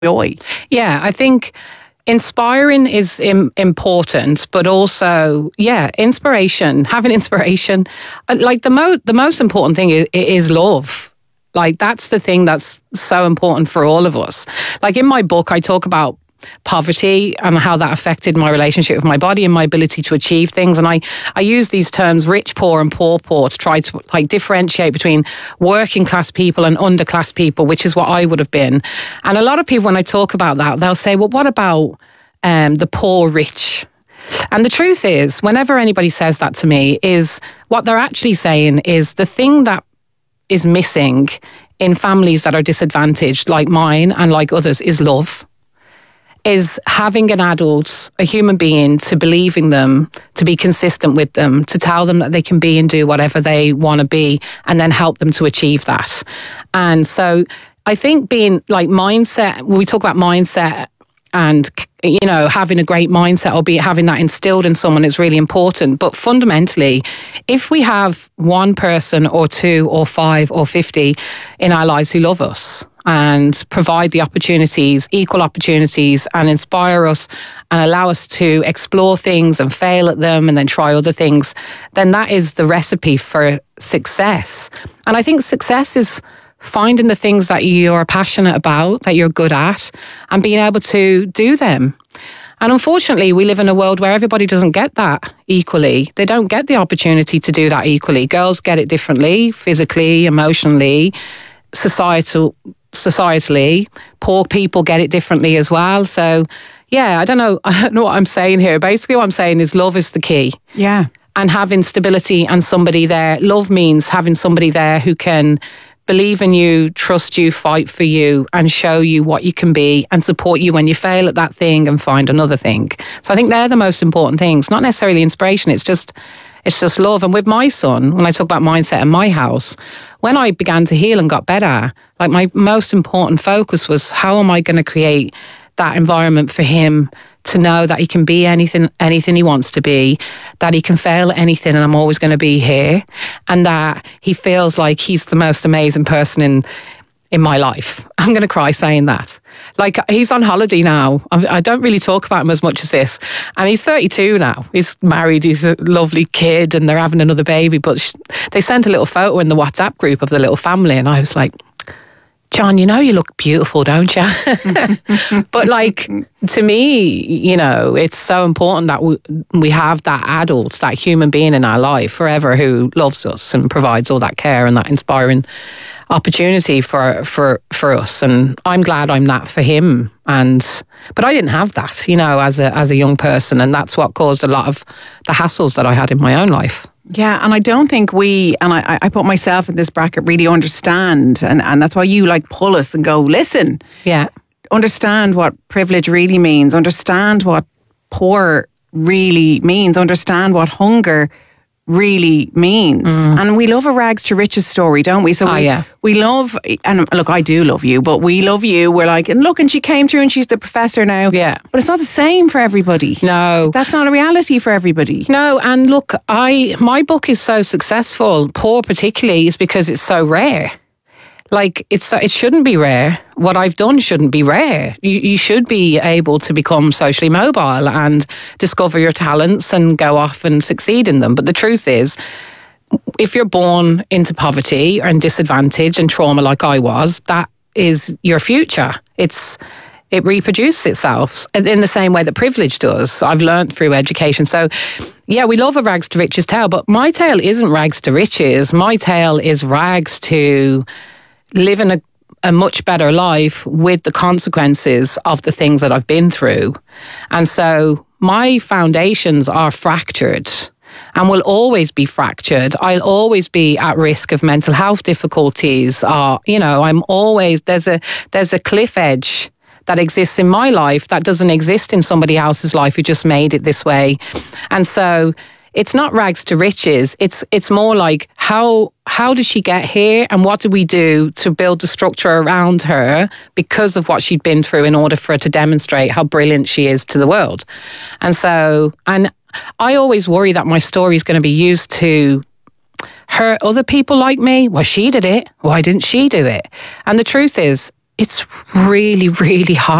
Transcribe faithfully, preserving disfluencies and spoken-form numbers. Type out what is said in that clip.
joy. Yeah, I think inspiring is im- important, but also, yeah, inspiration, having inspiration. Like the, mo- the most important thing is, is love. Like that's the thing that's so important for all of us. Like in my book, I talk about poverty and how that affected my relationship with my body and my ability to achieve things. And I, I use these terms rich poor and poor poor to try to like differentiate between working class people and underclass people, which is what I would have been. And a lot of people, when I talk about that, they'll say, well, what about um, the poor rich? And the truth is, whenever anybody says that to me, is what they're actually saying is the thing that is missing in families that are disadvantaged, like mine and like others, is love. Is having an adult, a human being, to believe in them, to be consistent with them, to tell them that they can be and do whatever they want to be, and then help them to achieve that. And so I think being like mindset, when we talk about mindset and, you know, having a great mindset or be having that instilled in someone is really important. But fundamentally, if we have one person or two or five or fifty in our lives who love us and provide the opportunities, equal opportunities, and inspire us and allow us to explore things and fail at them and then try other things, then that is the recipe for success. And I think success is finding the things that you're passionate about, that you're good at, and being able to do them. And unfortunately, we live in a world where everybody doesn't get that equally. They don't get the opportunity to do that equally. Girls get it differently, physically, emotionally, societal, societally. Poor people get it differently as well. So, yeah, I don't know. I don't know what I'm saying here. Basically, what I'm saying is love is the key. Yeah. And having stability and somebody there. Love means having somebody there who can believe in you, trust you, fight for you, and show you what you can be and support you when you fail at that thing and find another thing. So I think they're the most important things, not necessarily inspiration. It's just, it's just love. And with my son, when I talk about mindset in my house, when I began to heal and got better, like my most important focus was how am I going to create that environment for him to know that he can be anything, anything he wants to be, that he can fail at anything and I'm always going to be here, and that he feels like he's the most amazing person in in my life. I'm going to cry saying that. Like, he's on holiday now. I, I don't really talk about him as much as this. And he's thirty-two now. He's married. He's a lovely kid and they're having another baby. But sh- they sent a little photo in the WhatsApp group of the little family. And I was like, John, you know you look beautiful, don't you? But like, to me, you know, it's so important that we, we have that adult, that human being in our life forever who loves us and provides all that care and that inspiring opportunity for for for us. And I'm glad I'm that for him. And but I didn't have that, you know, as a as a young person, and that's what caused a lot of the hassles that I had in my own life. Yeah, and I don't think we, and I, I put myself in this bracket, really understand, and, and that's why you like pull us and go, listen, yeah, understand what privilege really means, understand what poor really means, understand what hunger really means. Mm. And we love a rags to riches story, don't we? So oh, we, yeah. we love, and look, I do love you, but we love you. We're like, and look, and she came through and she's the professor now. Yeah. But it's not the same for everybody. No. That's not a reality for everybody. No, and look, I my book is so successful, poor particularly, is because it's so rare. Like, it's it shouldn't be rare. What I've done shouldn't be rare. You, you should be able to become socially mobile and discover your talents and go off and succeed in them. But the truth is, if you're born into poverty and disadvantage and trauma like I was, that is your future. It's it reproduces itself in the same way that privilege does. I've learned through education. So, yeah, we love a rags to riches tale, but my tale isn't rags to riches. My tale is rags to living a, a much better life with the consequences of the things that I've been through. And so my foundations are fractured and will always be fractured. I'll always be at risk of mental health difficulties. Or, you know, I'm always, there's a there's a cliff edge that exists in my life that doesn't exist in somebody else's life who just made it this way. And so it's not rags to riches. It's it's more like how how did she get here and what did we do to build the structure around her because of what she'd been through in order for her to demonstrate how brilliant she is to the world. And so, and I always worry that my story is going to be used to hurt other people like me. Well, she did it. Why didn't she do it? And the truth is, it's really, really hard.